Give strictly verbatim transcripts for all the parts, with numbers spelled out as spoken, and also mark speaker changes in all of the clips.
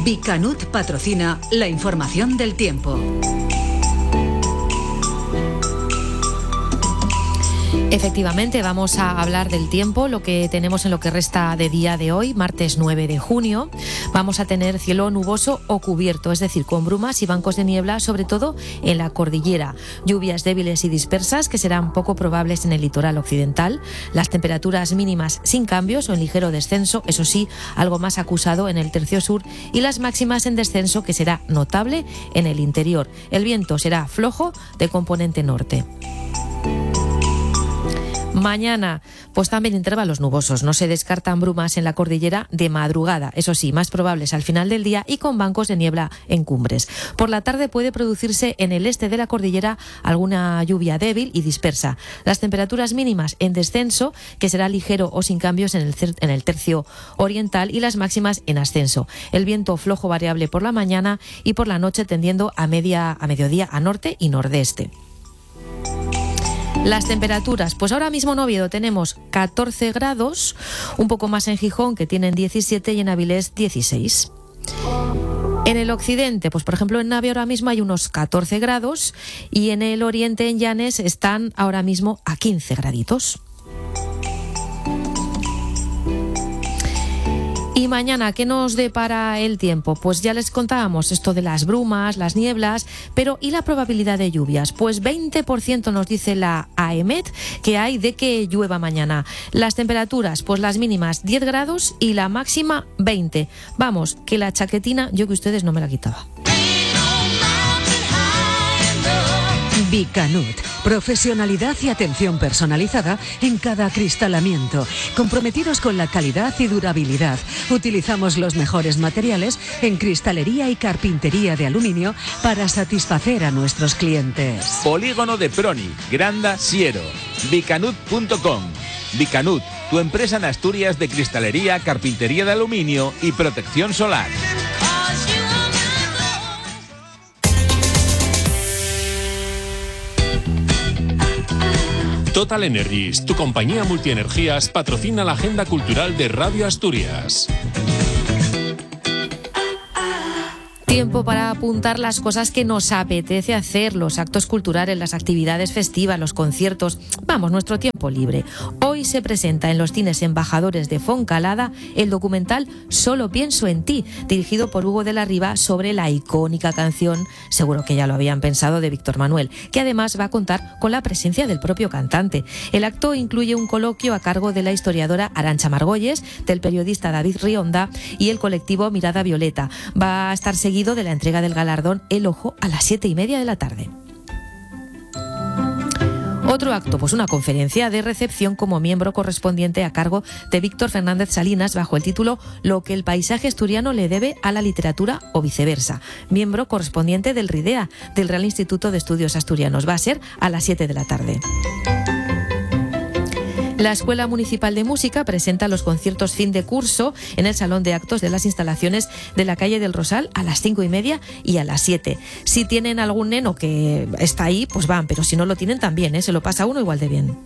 Speaker 1: Bicanut patrocina la información del tiempo.
Speaker 2: Efectivamente, vamos a hablar del tiempo, lo que tenemos en lo que resta de día de hoy, martes nueve de junio. Vamos a tener cielo nuboso o cubierto, es decir, con brumas y bancos de niebla, sobre todo en la cordillera. Lluvias débiles y dispersas que serán poco probables en el litoral occidental. Las temperaturas mínimas sin cambios o en ligero descenso, eso sí, algo más acusado en el tercio sur, y las máximas en descenso, que será notable en el interior. El viento será flojo de componente norte. Mañana, pues también intervalos nubosos. No se descartan brumas en la cordillera de madrugada. Eso sí, más probables al final del día y con bancos de niebla en cumbres. Por la tarde puede producirse en el este de la cordillera alguna lluvia débil y dispersa. Las temperaturas mínimas en descenso, que será ligero o sin cambios en el, en el tercio oriental, y las máximas en ascenso. El viento flojo variable por la mañana y por la noche tendiendo a, media, a mediodía a norte y nordeste. Las temperaturas, pues ahora mismo en Oviedo tenemos catorce grados, un poco más en Gijón, que tienen diecisiete, y en Avilés dieciséis. En el occidente, pues por ejemplo en Navia ahora mismo hay unos catorce grados, y en el oriente, en Llanes, están ahora mismo a quince graditos. Y mañana, ¿qué nos depara el tiempo? Pues ya les contábamos esto de las brumas, las nieblas, pero ¿y la probabilidad de lluvias? Pues veinte por ciento nos dice la AEMET que hay de que llueva mañana. Las temperaturas, pues las mínimas diez grados y la máxima veinte. Vamos, que la chaquetina yo que ustedes no me la quitaba.
Speaker 1: Bicanut, profesionalidad y atención personalizada en cada acristalamiento. Comprometidos con la calidad y durabilidad, utilizamos los mejores materiales en cristalería y carpintería de aluminio para satisfacer a nuestros clientes.
Speaker 3: Polígono de Proni, Granda, Siero. Bicanut punto com. Bicanut, tu empresa en Asturias de cristalería, carpintería de aluminio y protección solar.
Speaker 4: Total Energies, tu compañía multienergías, patrocina la agenda cultural de Radio Asturias.
Speaker 2: Tiempo para apuntar las cosas que nos apetece hacer, los actos culturales, las actividades festivas, los conciertos. Vamos, nuestro tiempo libre. Hoy se presenta en los cines Embajadores de Foncalada el documental Solo pienso en ti, dirigido por Hugo de la Riva, sobre la icónica canción, seguro que ya lo habían pensado, de Víctor Manuel, que además va a contar con la presencia del propio cantante. El acto incluye un coloquio a cargo de la historiadora Arantxa Margolles, del periodista David Rionda y el colectivo Mirada Violeta. Va a estar seguido de la entrega del galardón El Ojo a las siete y media de la tarde. Otro acto, pues una conferencia de recepción como miembro correspondiente a cargo de Víctor Fernández Salinas, bajo el título Lo que el paisaje asturiano le debe a la literatura o viceversa. Miembro correspondiente del RIDEA, del Real Instituto de Estudios Asturianos. Va a ser a las siete de la tarde. La Escuela Municipal de Música presenta los conciertos fin de curso en el Salón de Actos de las instalaciones de la calle del Rosal a las cinco y media y a las siete. Si tienen algún neno que está ahí, pues van, pero si no lo tienen también, ¿eh? Se lo pasa uno igual de bien.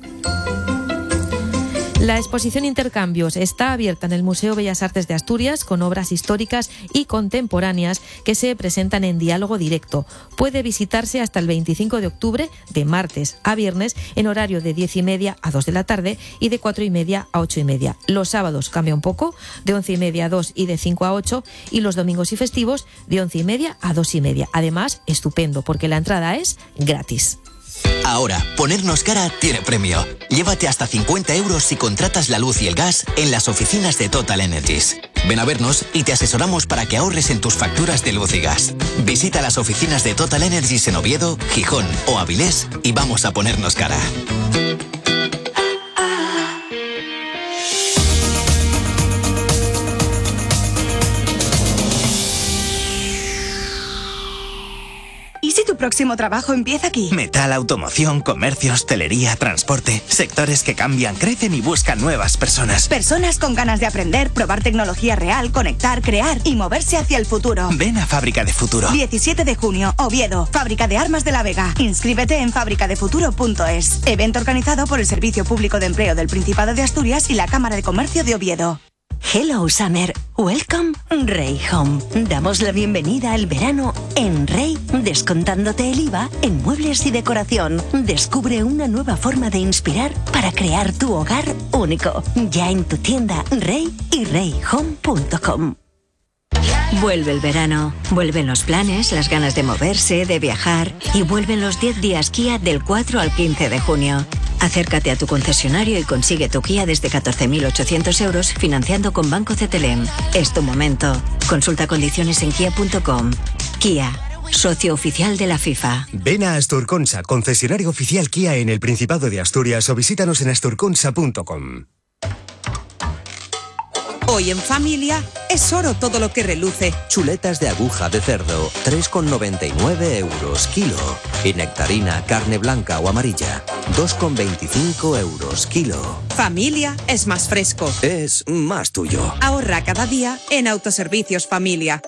Speaker 2: La exposición Intercambios está abierta en el Museo Bellas Artes de Asturias con obras históricas y contemporáneas que se presentan en diálogo directo. Puede visitarse hasta el veinticinco de octubre, de martes a viernes, en horario de diez y media a dos de la tarde y de cuatro y media a ocho y media. Los sábados cambia un poco, de once y media a dos y de cinco a ocho, y los domingos y festivos de once y media a dos y media. Además, estupendo, porque la entrada es gratis.
Speaker 5: Ahora, ponernos cara tiene premio. Llévate hasta cincuenta euros si contratas la luz y el gas en las oficinas de Total Energies. Ven a vernos y te asesoramos para que ahorres en tus facturas de luz y gas. Visita las oficinas de Total Energies en Oviedo, Gijón o Avilés y vamos a ponernos cara.
Speaker 6: ¿Y si tu próximo trabajo empieza aquí?
Speaker 7: Metal, automoción, comercio, hostelería, transporte. Sectores que cambian, crecen y buscan nuevas personas.
Speaker 6: Personas con ganas de aprender, probar tecnología real, conectar, crear y moverse hacia el futuro.
Speaker 7: Ven a Fábrica de Futuro.
Speaker 6: diecisiete de junio, Oviedo. Fábrica de Armas de la Vega. Inscríbete en fábrica de futuro punto es. Evento organizado por el Servicio Público de Empleo del Principado de Asturias y la Cámara de Comercio de Oviedo.
Speaker 8: Hello Summer, welcome Rey Home. Damos la bienvenida al verano en Rey, descontándote el I V A en muebles y decoración. Descubre una nueva forma de inspirar para crear tu hogar único. Ya en tu tienda Rey y rey home punto com. Vuelve el verano, vuelven los planes, las ganas de moverse, de viajar y vuelven los diez días Kia del cuatro al quince de junio. Acércate a tu concesionario y consigue tu Kia desde catorce mil ochocientos euros financiando con Banco C T L M. Es tu momento. Consulta condiciones en kia punto com. Kia, socio oficial de la FIFA.
Speaker 9: Ven a Asturconsa, concesionario oficial Kia en el Principado de Asturias o visítanos en asturconsa punto com.
Speaker 10: Hoy en familia es oro todo lo que reluce.
Speaker 11: Chuletas de aguja de cerdo, tres con noventa y nueve euros kilo. Y nectarina, carne blanca o amarilla, dos con veinticinco euros kilo.
Speaker 10: Familia es más fresco.
Speaker 11: Es más tuyo.
Speaker 10: Ahorra cada día en Autoservicios Familia.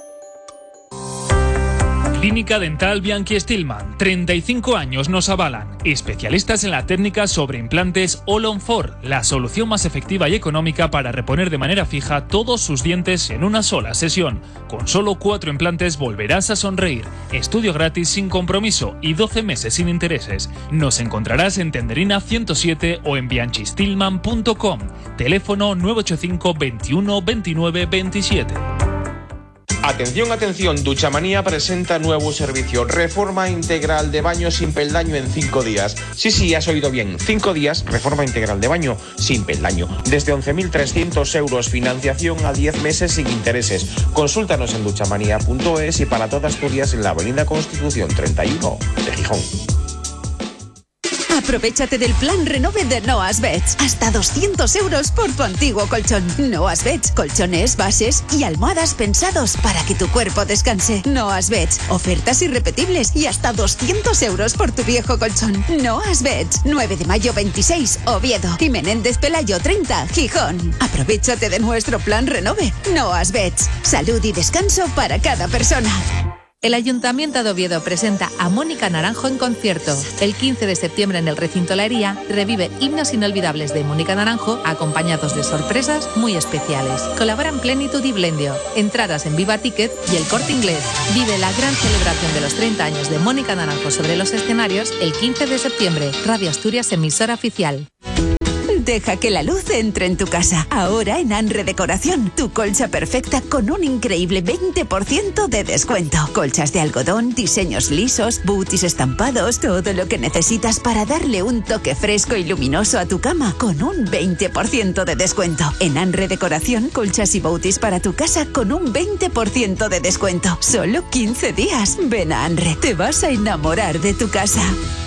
Speaker 12: Clínica Dental Bianchi Stillman, treinta y cinco años nos avalan. Especialistas en la técnica sobre implantes All on four, la solución más efectiva y económica para reponer de manera fija todos sus dientes en una sola sesión. Con solo cuatro implantes volverás a sonreír. Estudio gratis sin compromiso y doce meses sin intereses. Nos encontrarás en Tenderina ciento siete o en bianchi stillman punto com. Teléfono nueve ocho cinco, veintiuno, veintinueve, veintisiete.
Speaker 13: Atención, atención, Duchamanía presenta nuevo servicio, reforma integral de baño sin peldaño en cinco días. Sí, sí, has oído bien, cinco días, reforma integral de baño sin peldaño. Desde once mil trescientos euros, financiación a diez meses sin intereses. Consúltanos en duchamanía punto es y para todas Asturias en la avenida Constitución treinta y uno de Gijón.
Speaker 14: Aprovechate del plan Renove de Noas Beds. Hasta doscientos euros por tu antiguo colchón. Noas Beds, colchones, bases y almohadas pensados para que tu cuerpo descanse. Noas Beds, ofertas irrepetibles y hasta doscientos euros por tu viejo colchón. Noas Beds, nueve de mayo veintiséis, Oviedo. Y Menéndez Pelayo treinta, Gijón. Aprovechate de nuestro plan Renove. Noas Beds, salud y descanso para cada persona.
Speaker 2: El Ayuntamiento de Oviedo presenta a Mónica Naranjo en concierto. El quince de septiembre en el recinto La Hería revive himnos inolvidables de Mónica Naranjo acompañados de sorpresas muy especiales. Colaboran Plenitud y Blendio. Entradas en Viva Ticket y El Corte Inglés. Vive la gran celebración de los treinta años de Mónica Naranjo sobre los escenarios el quince de septiembre. Radio Asturias, emisora oficial.
Speaker 14: Deja que la luz entre en tu casa. Ahora en Anre Decoración, tu colcha perfecta con un increíble veinte por ciento de descuento. Colchas de algodón, diseños lisos, booties estampados, todo lo que necesitas para darle un toque fresco y luminoso a tu cama con un veinte por ciento de descuento. En Anre Decoración, colchas y booties para tu casa con un veinte por ciento de descuento. Solo quince días. Ven a Anre, te vas a enamorar de tu casa.